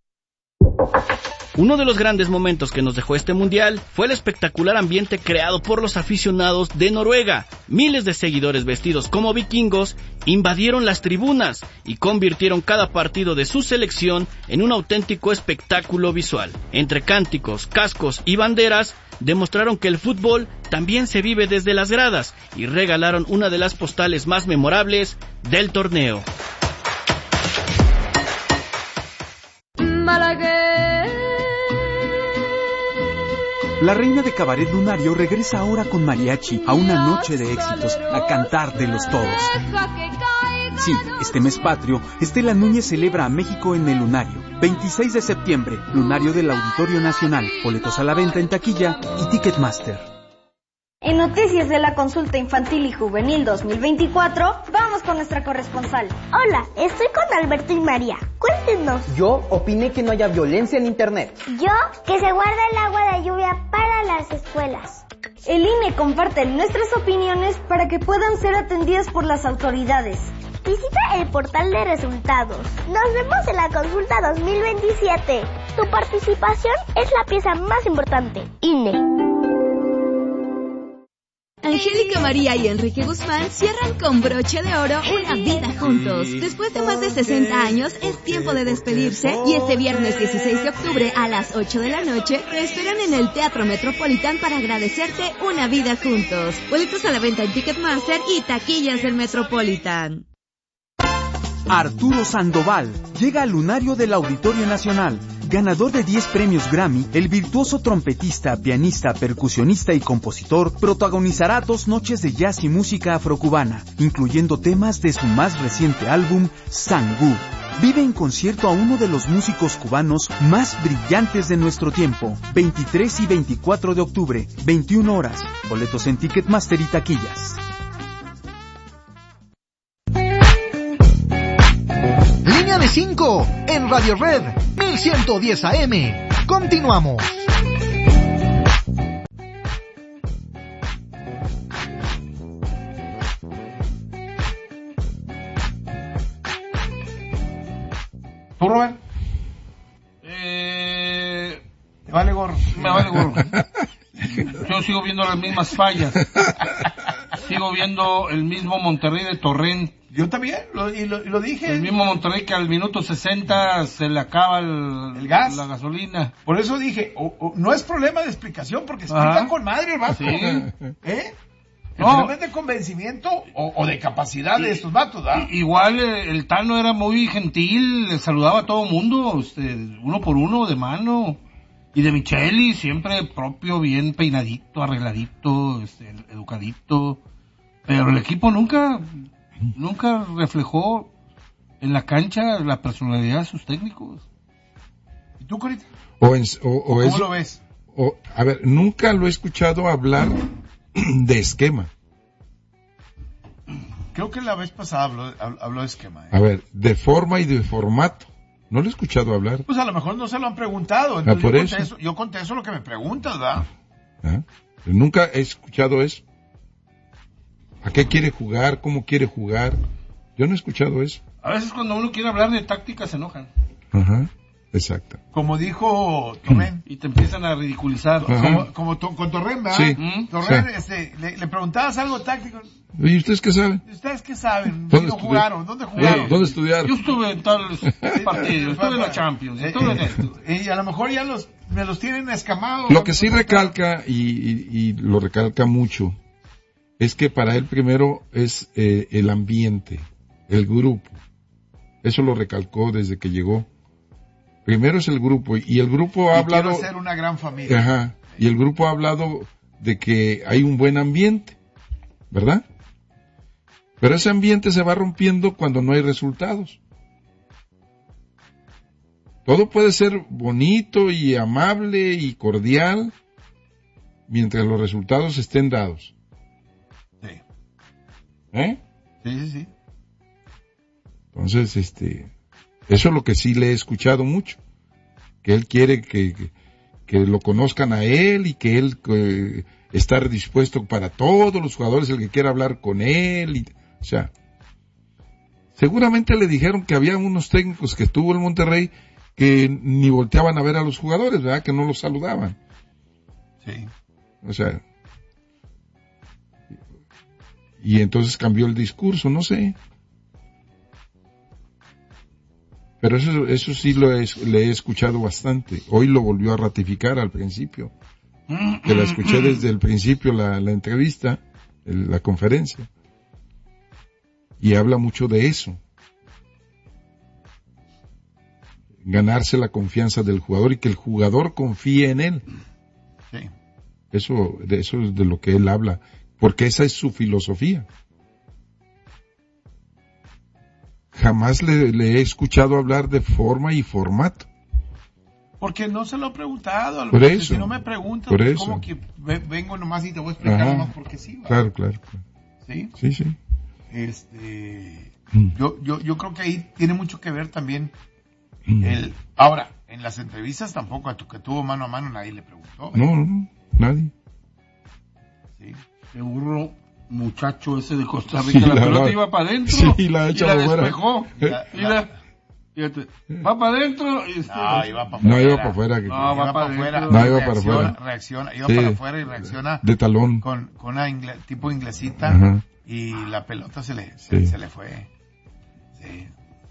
Uno de los grandes momentos que nos dejó este mundial fue el espectacular ambiente creado por los aficionados de Noruega. Miles de seguidores vestidos como vikingos invadieron las tribunas y convirtieron cada partido de su selección en un auténtico espectáculo visual. Entre cánticos, cascos y banderas, demostraron que el fútbol también se vive desde las gradas y regalaron una de las postales más memorables del torneo. La reina de cabaret lunario regresa ahora con mariachi a una noche de éxitos, a cantar de los todos. Sí, este mes patrio, Estela Núñez celebra a México en el lunario. veintiséis de septiembre, lunario del Auditorio Nacional. Boletos a la venta en taquilla y Ticketmaster. En Noticias de la Consulta Infantil y Juvenil dos mil veinticuatro, vamos con nuestra corresponsal. Hola, estoy con Alberto y María. Cuéntenos. Yo opiné que no haya violencia en Internet. Yo, que se guarda el agua de lluvia para las escuelas. El I N E comparte nuestras opiniones para que puedan ser atendidas por las autoridades. Visita el portal de resultados. Nos vemos en la Consulta dos mil veintisiete. Tu participación es la pieza más importante. I N E. Angélica María y Enrique Guzmán cierran con broche de oro una vida juntos. Después de más de sesenta años, es tiempo de despedirse y este viernes dieciséis de octubre a las ocho de la noche te esperan en el Teatro Metropolitan para agradecerte una vida juntos. Boletos a la venta en Ticketmaster y taquillas del Metropolitan. Arturo Sandoval llega al lunario del Auditorio Nacional. Ganador de diez premios Grammy, el virtuoso trompetista, pianista, percusionista y compositor protagonizará dos noches de jazz y música afrocubana, incluyendo temas de su más reciente álbum, Sangú. Vive en concierto a uno de los músicos cubanos más brillantes de nuestro tiempo. veintitrés y veinticuatro de octubre, veintiuna horas. Boletos en Ticketmaster y taquillas. Línea de cinco en Radio Red mil ciento diez A M. Continuamos. ¿Tú, Robert? Eh, ¿Te vale gorro? Me vale gorro. Yo sigo viendo las mismas fallas. Sigo viendo el mismo Monterrey de Torrent. Yo también, lo, y, lo, y lo dije. El mismo Monterrey que al minuto sesenta se le acaba el, el gas, la gasolina. Por eso dije, o, o, no es problema de explicación, porque explican Ajá. con madre el vato. Sí. ¿Eh? El no. problema es de convencimiento o, o de capacidad y, de estos vatos, ¿verdad? Igual el, el Tano era muy gentil, le saludaba a todo mundo, este, uno por uno, de mano. Y de Micheli, siempre propio, bien peinadito, arregladito, este, educadito. Pero el equipo nunca, nunca reflejó en la cancha la personalidad de sus técnicos. ¿Y tú, Corita? O, en, o, o ¿Cómo es, lo ves? O, a ver, nunca lo he escuchado hablar de esquema. Creo que la vez pasada habló, habló de esquema. ¿eh? A ver, de forma y de formato. No lo he escuchado hablar. Pues a lo mejor no se lo han preguntado. Ah, por yo, eso. Contesto, yo contesto lo que me preguntas, ¿verdad? ¿Ah? Nunca he escuchado eso. ¿A qué quiere jugar? ¿Cómo quiere jugar? Yo no he escuchado eso. A veces cuando uno quiere hablar de táctica se enojan. Ajá, exacto. Como dijo Torren. Y te empiezan a ridiculizar. Como, como to, con Torren, ¿verdad? Sí. ¿Mm? Torren, sí. Este, le, le preguntabas algo táctico. ¿Y ustedes qué saben? ¿Ustedes qué saben? ¿Dónde ¿Dónde jugaron? ¿Dónde jugaron? ¿Dónde estudiaron? Yo estuve en tales partidos, estuve en la Champions, estuve en esto. Y a lo mejor ya los, me los tienen escamados. Lo que sí recalca, y, y, y lo recalca mucho, es que para él primero es eh, el ambiente, el grupo. Eso lo recalcó desde que llegó. Primero es el grupo, y el grupo ha y hablado... quiero ser una gran familia. Ajá, y el grupo ha hablado de que hay un buen ambiente, ¿verdad? Pero ese ambiente se va rompiendo cuando no hay resultados. Todo puede ser bonito y amable y cordial mientras los resultados estén dados. Sí. ¿Eh? Sí, sí, sí. Entonces, este, eso es lo que sí le he escuchado mucho. Que él quiere que, que, que lo conozcan a él y que él eh, estar dispuesto para todos los jugadores, el que quiera hablar con él. Y, o sea, seguramente le dijeron que había unos técnicos que estuvo en Monterrey que ni volteaban a ver a los jugadores, ¿verdad? Que no los saludaban. Sí. O sea, y entonces cambió el discurso, no sé. Pero eso, eso sí lo he, le he escuchado bastante. Hoy lo volvió a ratificar al principio. Que la escuché desde el principio, la, la entrevista, el, la conferencia. Y habla mucho de eso. Ganarse la confianza del jugador y que el jugador confíe en él. Sí. Eso, de eso es de lo que él habla. Porque esa es su filosofía. Jamás le, le he escuchado hablar de forma y formato. Porque no se lo he preguntado. A lo por que eso. Si no me preguntas, por pues eso. como que vengo nomás y te voy a explicar Ajá. nomás porque sí. ¿va? Claro, claro, claro. ¿Sí? Sí, sí. Este, Mm. yo, yo, yo creo que ahí tiene mucho que ver también Mm. el, ahora, en las entrevistas tampoco a tu que tuvo mano a mano nadie le preguntó. ¿eh? No, no, nadie. Sí. El burro muchacho ese de Costa Sí, Rica, la, la pelota la- iba para adentro sí, la ha y hecho la afuera. despejó. La- Y la- fíjate, va para adentro y No, iba para No, afuera. iba para afuera. que- No, Iba va para para afuera. adentro. No, iba para Reacciona, afuera. Reacciona, iba Sí. para afuera y reacciona De talón. con, con una ingle- tipo inglesita Ajá. y la pelota se le, se, Sí. se le fue. Sí.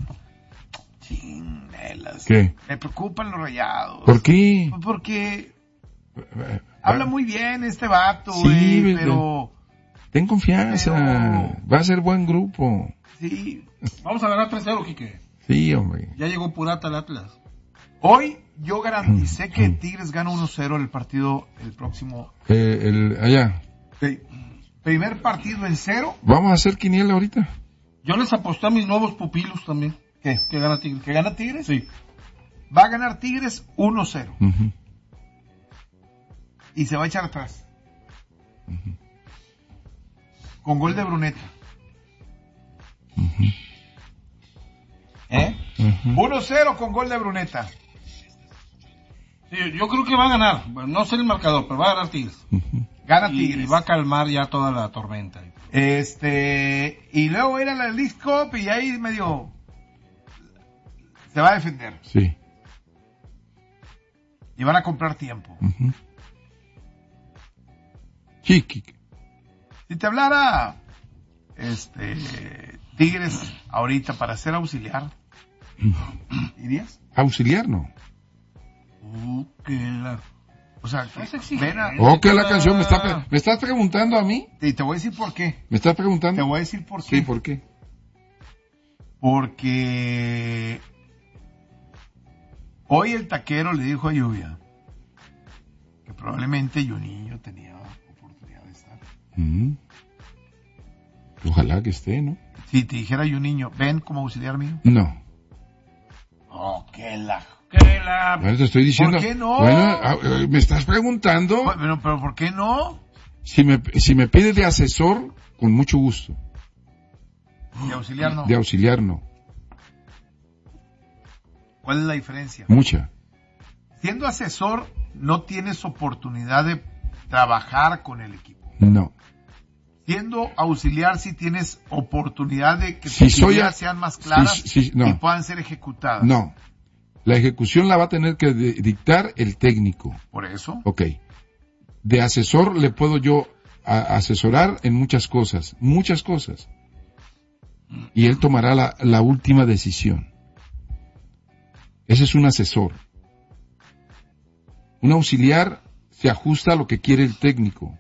Chinelas. ¿Qué? Me preocupan los Rayados. ¿Por qué? Porque Eh, habla muy bien este vato, Sí, güey, ¿verdad? pero Ten confianza. Pero- Va a ser buen grupo. sí. Vamos a ganar tres cero, Quique. Sí, hombre. Ya llegó Purata al Atlas. Hoy yo garanticé que Tigres gana uno cero el partido el próximo. Eh, el, allá. Sí. Primer partido en cero. Vamos a hacer quiniela ahorita. Yo les aposté a mis nuevos pupilos también. ¿Qué? Que gana Tigres. ¿Que gana Tigres? Sí. Va a ganar Tigres uno cero. Uh-huh. Y se va a echar atrás. Uh-huh. Con gol de Bruneta. Uh-huh. ¿Eh? Uh-huh. uno cero con gol de Bruneta. Sí, yo creo que va a ganar. Bueno, no sé el marcador, pero va a ganar Tigres. Uh-huh. Gana Tigres. Y, y va a calmar ya toda la tormenta. Este, y luego ir a la League Cup y ahí medio se va a defender. Sí. Y van a comprar tiempo. Uh-huh. Chiqui. Si te hablara este Tigres ahorita para ser auxiliar, ¿irías? Auxiliar no. Uh, que la... O sea, que ven a... Oh, que la canción me está me estás preguntando a mí. Y te voy a decir por qué. ¿Me estás preguntando? Te voy a decir por qué. Sí, ¿por qué? Porque hoy el taquero le dijo a Lluvia que probablemente Juninho tenía oportunidad de estar. Mm. Ojalá que esté, ¿no? Si te dijera Juninho, ven como auxiliar mío. No. Oh, qué la... qué la... Bueno, te estoy diciendo... ¿Por qué no? Bueno, me estás preguntando... Bueno, pero ¿por qué no? Si me, si me pide de asesor, con mucho gusto. De auxiliar no. De auxiliar no. ¿Cuál es la diferencia? Mucha. Siendo asesor, no tienes oportunidad de trabajar con el equipo. No. Siendo auxiliar, sí tienes oportunidad de que si tus soy ideas a... sean más claras si, si, no. y puedan ser ejecutadas. No. La ejecución la va a tener que de, dictar el técnico. ¿Por eso? Ok. De asesor le puedo yo a, asesorar en muchas cosas. Muchas cosas. Y él tomará la, la última decisión. Ese es un asesor. Un auxiliar se ajusta a lo que quiere el técnico.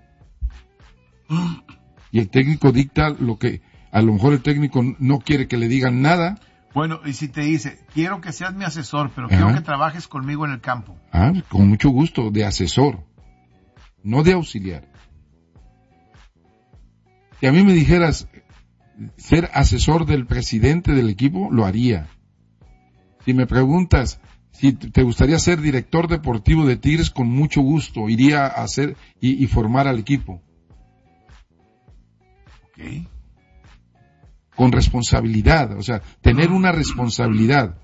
Y el técnico dicta lo que, a lo mejor el técnico no quiere que le digan nada. Bueno, y si te dice, quiero que seas mi asesor, pero Ajá. quiero que trabajes conmigo en el campo. Ah, con mucho gusto, de asesor, no de auxiliar. Si a mí me dijeras ser asesor del presidente del equipo, lo haría. Si me preguntas si te gustaría ser director deportivo de Tigres, con mucho gusto, iría a hacer y, y formar al equipo. Ok. Con responsabilidad, o sea, tener una responsabilidad.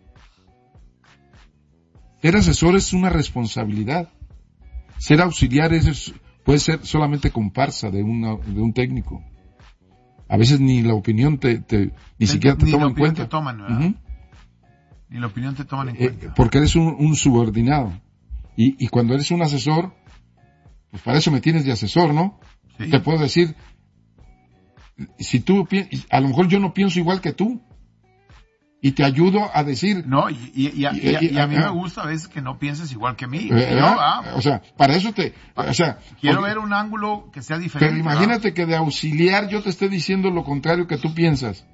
Ser asesor es una responsabilidad. Ser auxiliar es, puede ser solamente comparsa de, una, de un técnico. A veces ni la opinión te, te ni, ni siquiera te ni toman la en opinión cuenta. Te toman, ¿verdad? Uh-huh. Ni la opinión te toman en eh, cuenta. Porque eres un, un subordinado. Y, y cuando eres un asesor, pues para eso me tienes de asesor, ¿no? Sí. Te puedo decir, si tú, a lo mejor yo no pienso igual que tú, y te ayudo a decir... No, y, y, y, a, y, y, y a mí me gusta a veces que no pienses igual que mí. Eh, yo, ah, o sea, para eso te... O sea, quiero porque, ver un ángulo que sea diferente. Pero imagínate ¿verdad? Que de auxiliar yo te esté diciendo lo contrario que tú piensas.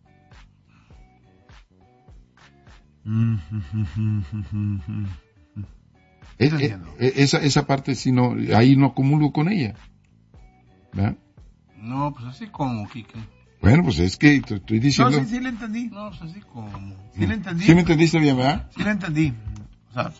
es, es, esa, esa parte, si no, ahí no comulgo con ella. ¿Verdad? No, pues así como, Quique. Bueno, pues es que te estoy diciendo... No, sí, sí le entendí. No, pues así como... Sí le entendí. Sí me entendiste bien, ¿verdad? Sí le entendí. O sea,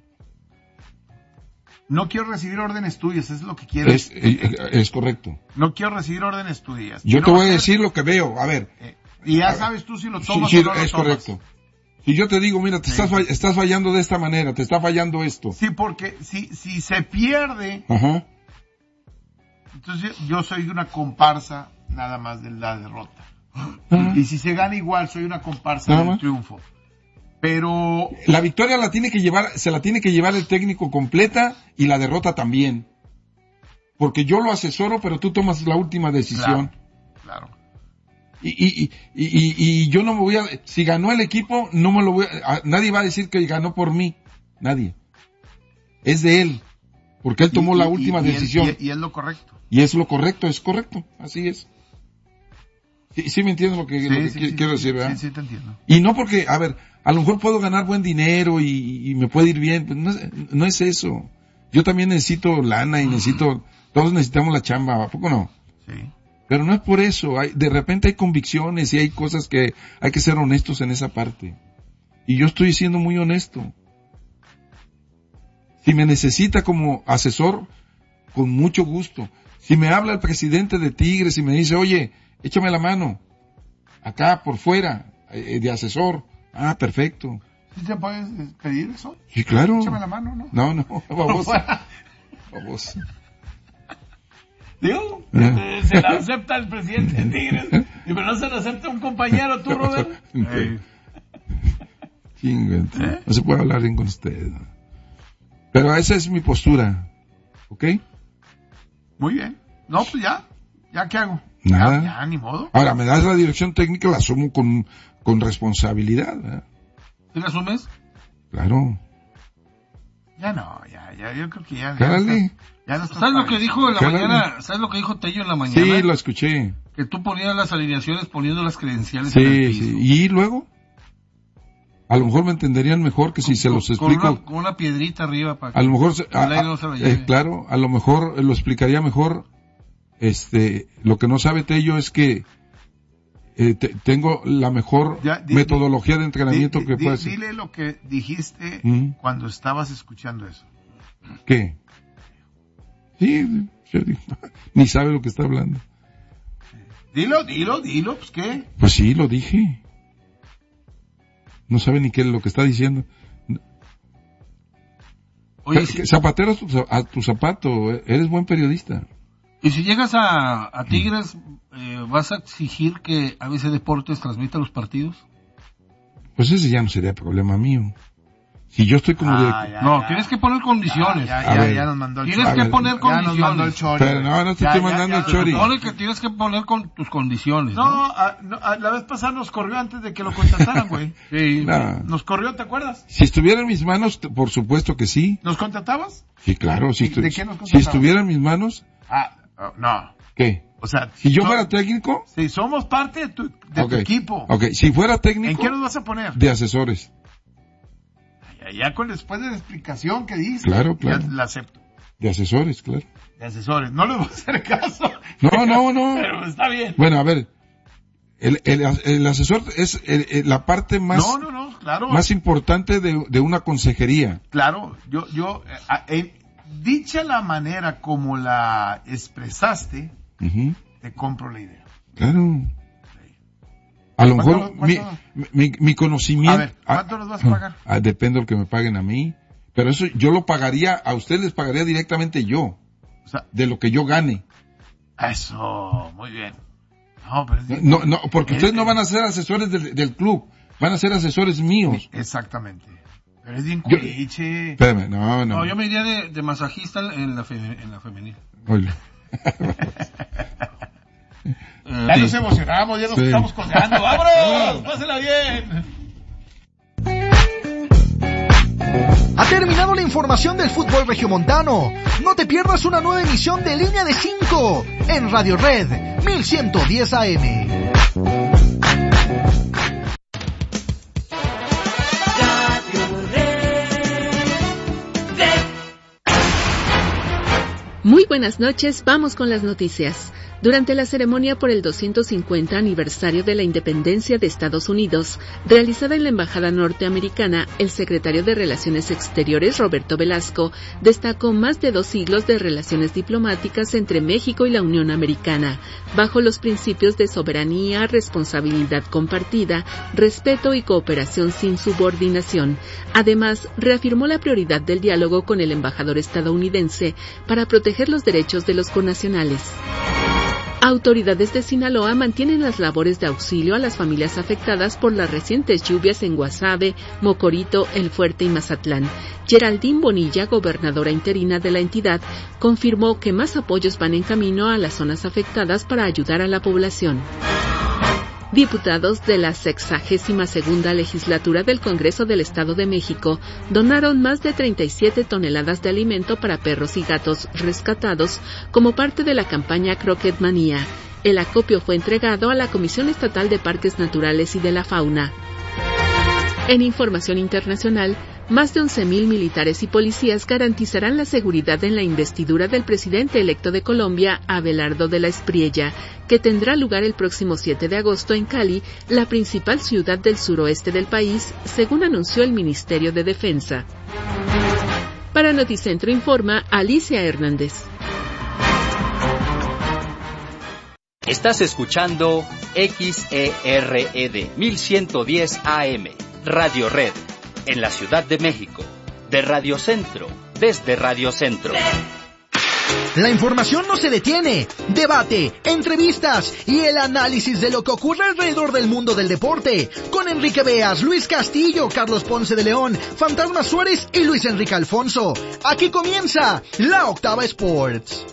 no quiero recibir órdenes tuyas, es lo que quiero. Es, es, es correcto. No quiero recibir órdenes tuyas. Yo quiero te voy a hacer... decir lo que veo, a ver. Eh, y ya ver. sabes tú si lo tomas sí, sí, o no lo es tomas. Correcto. Si yo te digo, mira, te sí. estás, estás fallando de esta manera, te está fallando esto. Sí, porque si, si se pierde... Ajá. Entonces yo soy una comparsa nada más de la derrota. Uh-huh. Y si se gana igual, soy una comparsa nada del más. Triunfo. Pero... La victoria la tiene que llevar, se la tiene que llevar el técnico completa y la derrota también. Porque yo lo asesoro, pero tú tomas la última decisión. Claro. claro. Y, y, y, y, y yo no me voy a... Si ganó el equipo, no me lo voy a... Nadie va a decir que ganó por mí. Nadie. Es de él. Porque él tomó y, la y, última y, decisión. Y, y es lo correcto. Y es lo correcto, es correcto. Así es. Sí, sí me entiendes lo que, Sí, lo que sí, qui- sí, quiero sí, decir, ¿verdad? sí, sí, te entiendo. Y no porque, a ver, a lo mejor puedo ganar buen dinero y, y me puede ir bien, pues no es, no es eso. Yo también necesito lana y necesito, todos necesitamos la chamba, ¿a poco no? Sí. Pero no es por eso, hay, de repente hay convicciones y hay cosas que hay que ser honestos en esa parte. Y yo estoy siendo muy honesto. Si me necesita como asesor, con mucho gusto. Si me habla el presidente de Tigres y me dice, oye, échame la mano, acá por fuera, eh, de asesor, ah, perfecto. ¿Sí te puedes pedir eso? Sí, claro. Échame la mano, ¿no? No, no, vamos. Vamos. Digo, Eh. se la acepta el presidente de Tigres, y pero no se la acepta un compañero, tú, Robert. Okay. Chinga, tío. No se puede hablar bien con usted. Pero esa es mi postura, ¿ok? Muy bien. No, pues ya. ¿Ya qué hago? Nada. Ya, ya, ni modo. Ahora, me das la dirección técnica, la asumo con, con responsabilidad, ¿verdad? ¿Sí la asumes? Claro. Ya no, ya, ya, yo creo que ya. ya Cálale. no está- ya no está ¿Sabes lo padre. que dijo en la Cálale. mañana? ¿Sabes lo que dijo Tello en la mañana? Sí, lo escuché. Que tú ponías las alineaciones poniendo las credenciales en el Sí, piso. sí. ¿Y luego? A lo mejor me entenderían mejor que si se los Con explico. una, con una piedrita arriba para que A lo mejor, se- el a- aire a- no se la eh, lleve. claro, a lo mejor lo explicaría mejor. Este, lo que no sabe Tello es que eh, te- tengo la mejor Ya, di- metodología de entrenamiento Di- que di- puede ser. Dile lo que dijiste Mm. cuando estabas escuchando eso. ¿Qué? Sí, yo digo, ni sabe lo que está hablando. Dilo, dilo, dilo, pues qué. Pues sí, lo dije. No sabe ni qué es lo que está diciendo. Oye, Que- si- que Zapatero a tu, za- a tu zapato, eh, eres buen periodista. y si llegas a, a Tigres, eh, ¿vas a exigir que A B C Deportes transmita los partidos? Pues ese ya no sería problema mío. Si yo estoy como Ah, de... ya, no, ya. tienes que poner condiciones. Ya, A ya, ver. ya nos mandó el Tienes chori. que ver, poner Ya nos mandó el condiciones. chori. Pero no, no te Ya, estoy ya, mandando ya, el chori. Supone que tienes que poner con tus condiciones, ¿no? No, a- no, a- la vez pasada nos corrió antes de que lo contrataran, güey. Sí. No. Nos corrió, ¿te acuerdas? Si estuviera en mis manos, t- por supuesto que sí. ¿Nos contratabas? Sí, claro. Si, ¿Y estu- de qué nos si contratabas? estuviera en mis manos, Ah, oh, no. ¿qué? O sea, Si yo so- fuera técnico, si somos parte de tu, de ok. tu equipo, Ok, si fuera ¿en técnico, qué nos vas a poner? de asesores. Ya, ya con después de la explicación que diste, Claro, claro. ya la acepto. De asesores, claro. De asesores. No les voy a hacer caso. No, no, no. Pero está bien. Bueno, a ver. El, el, el asesor es el- el- la parte más, No, no, no, claro. más importante de, de una consejería. Claro, yo, yo, eh, a- en- dicha la manera como la expresaste, Ujú. te compro la idea. Claro. A lo ¿Cuánto- mejor mi, cuánto? mi, mi conocimiento... A ver, ¿cuánto nos vas a pagar? Ah, depende de lo que me paguen a mí. Pero eso yo lo pagaría, a ustedes les pagaría directamente yo. O sea, De lo que yo gane. eso, muy bien. No, pero es- No, no, porque es- ustedes no van a ser asesores del, del club. Van a ser asesores míos. Exactamente. Pero es bien Yo- culiche. Espérame, no, no. No, yo me iría de, de masajista en la, fe- en la femenil. Oye. Ya nos emocionamos, ya nos Sí. estamos colgando. ¡Vámonos! ¡Pásela bien! Ha terminado la información del fútbol regiomontano. No te pierdas una nueva emisión de Línea de cinco en Radio Red mil ciento diez A M. Muy buenas noches, vamos con las noticias. Durante la ceremonia por el doscientos cincuenta aniversario de la independencia de Estados Unidos, realizada en la Embajada Norteamericana, el secretario de Relaciones Exteriores, Roberto Velasco, destacó más de dos siglos de relaciones diplomáticas entre México y la Unión Americana, bajo los principios de soberanía, responsabilidad compartida, respeto y cooperación sin subordinación. Además, reafirmó la prioridad del diálogo con el embajador estadounidense para proteger los derechos de los connacionales. Autoridades de Sinaloa mantienen las labores de auxilio a las familias afectadas por las recientes lluvias en Guasave, Mocorito, El Fuerte y Mazatlán. Geraldine Bonilla, gobernadora interina de la entidad, confirmó que más apoyos van en camino a las zonas afectadas para ayudar a la población. Diputados de la sexagésima segunda legislatura del Congreso del Estado de México donaron más de treinta y siete toneladas de alimento para perros y gatos rescatados como parte de la campaña Croquet Manía. El acopio fue entregado a la Comisión Estatal de Parques Naturales y de la Fauna. En información internacional, más de once mil militares y policías garantizarán la seguridad en la investidura del presidente electo de Colombia, Abelardo de la Espriella, que tendrá lugar el próximo siete de agosto en Cali, la principal ciudad del suroeste del país, según anunció el Ministerio de Defensa. Para Noticentro informa Alicia Hernández. Estás escuchando X E R E D mil ciento diez A M, Radio Red, en la Ciudad de México, de Radio Centro, desde Radio Centro. La información no se detiene. Debate, entrevistas y el análisis de lo que ocurre alrededor del mundo del deporte. Con Enrique Beas, Luis Castillo, Carlos Ponce de León, Fantasma Suárez y Luis Enrique Alfonso. Aquí comienza La Octava Sports.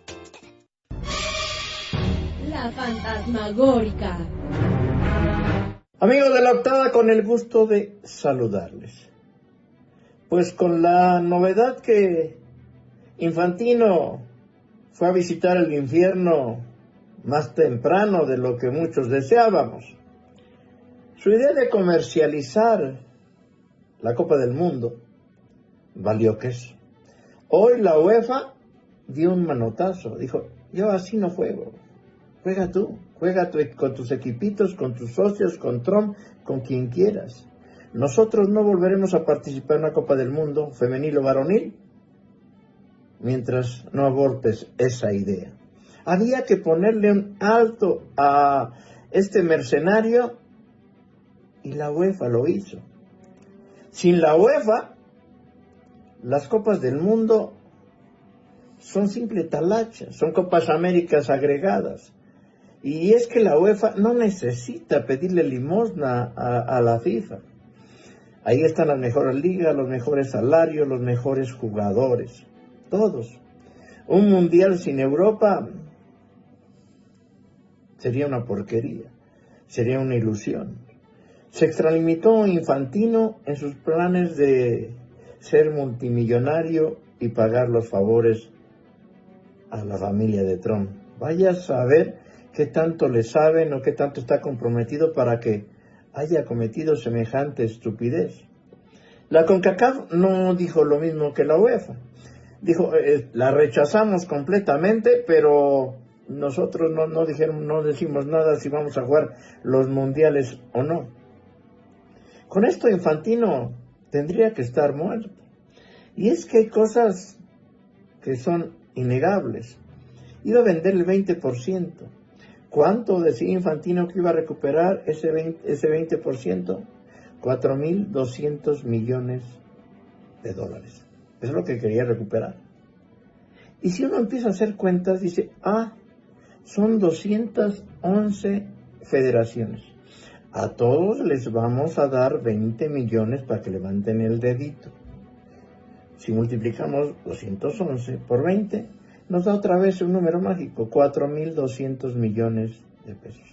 La Fantasmagórica. Amigos de La Octava, con el gusto de saludarles. Pues con la novedad que Infantino fue a visitar el infierno más temprano de lo que muchos deseábamos. Su idea de comercializar la Copa del Mundo valió queso. Hoy la UEFA dio un manotazo, dijo, yo así no juego, juega tú, juega tu, con tus equipitos, con tus socios, con Trump, con quien quieras. Nosotros no volveremos a participar en una Copa del Mundo femenil o varonil mientras no abortes esa idea. Había que ponerle un alto a este mercenario y la UEFA lo hizo. Sin la UEFA, las Copas del Mundo son simple talacha, son Copas Américas agregadas. Y es que la UEFA no necesita pedirle limosna a, a la FIFA. Ahí están las mejores ligas, los mejores salarios, los mejores jugadores. Todos. Un mundial sin Europa sería una porquería, sería una ilusión. Se extralimitó Infantino en sus planes de ser multimillonario y pagar los favores a la familia de Trump. Vaya a saber qué tanto le saben o qué tanto está comprometido para que haya cometido semejante estupidez. La CONCACAF no dijo lo mismo que la UEFA. Dijo, eh, la rechazamos completamente, pero nosotros no, no dijeron, no decimos nada si vamos a jugar los mundiales o no. Con esto Infantino tendría que estar muerto. Y es que hay cosas que son innegables. Iba a vender el veinte por ciento. ¿Cuánto decía Infantino que iba a recuperar ese veinte, ese veinte por ciento? cuatro mil doscientos millones de dólares. Es lo que quería recuperar. Y si uno empieza a hacer cuentas, dice, ah, son doscientas once federaciones. A todos les vamos a dar veinte millones para que levanten el dedito. Si multiplicamos doscientos once por veinte, nos da otra vez un número mágico, cuatro mil doscientos millones de pesos.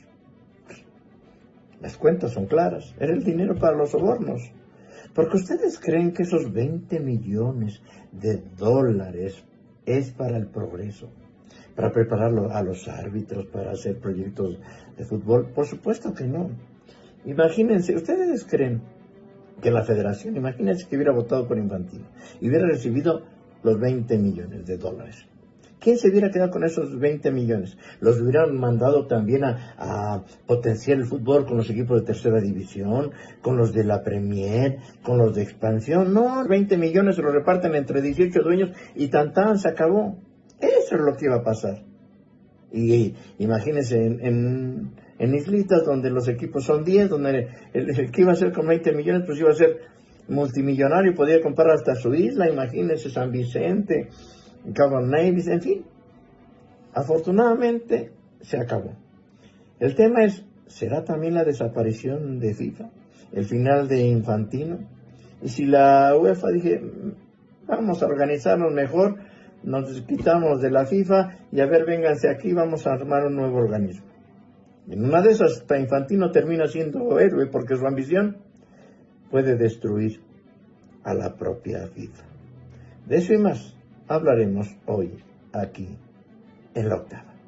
Las cuentas son claras, era el dinero para los sobornos. Porque ustedes creen que esos veinte millones de dólares es para el progreso, para preparar a los árbitros, para hacer proyectos de fútbol. Por supuesto que no. Imagínense, ustedes creen que la federación, imagínense que hubiera votado por Infantino y hubiera recibido los veinte millones de dólares. ¿Quién se hubiera quedado con esos veinte millones? ¿Los hubieran mandado también a, a potenciar el fútbol con los equipos de tercera división, con los de la Premier, con los de expansión? No, veinte millones se los reparten entre dieciocho dueños y tan tan se acabó. Eso es lo que iba a pasar. Y, y imagínense en, en, en islitas donde los equipos son diez, donde el, el que iba a ser con veinte millones pues iba a ser multimillonario y podía comprar hasta su isla. Imagínense San Vicente, Cabo Nevis, en fin. Afortunadamente se acabó. El tema es, ¿será también la desaparición de FIFA? ¿El final de Infantino? Y si la UEFA dije, vamos a organizarnos mejor, nos quitamos de la FIFA y a ver, vénganse aquí, vamos a armar un nuevo organismo. En una de esas, hasta Infantino termina siendo héroe porque su ambición puede destruir a la propia FIFA. De eso y más hablaremos hoy aquí en La Octava.